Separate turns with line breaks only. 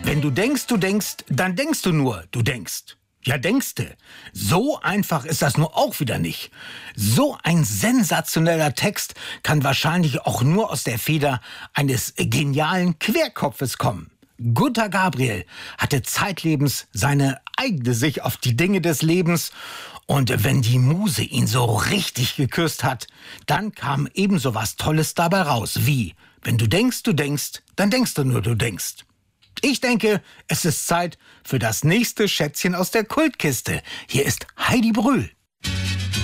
Wenn du denkst, dann denkst du nur, du denkst. Ja, denkste. So einfach ist das nur auch wieder nicht. So ein sensationeller Text kann wahrscheinlich auch nur aus der Feder eines genialen Querkopfes kommen. Gunther Gabriel hatte zeitlebens seine eigene Sicht auf die Dinge des Lebens. Und wenn die Muse ihn so richtig geküsst hat, dann kam ebenso was Tolles dabei raus, wie: Wenn du denkst, dann denkst du nur, du denkst. Ich denke, es ist Zeit für das nächste Schätzchen aus der Kultkiste. Hier ist Heidi Brühl.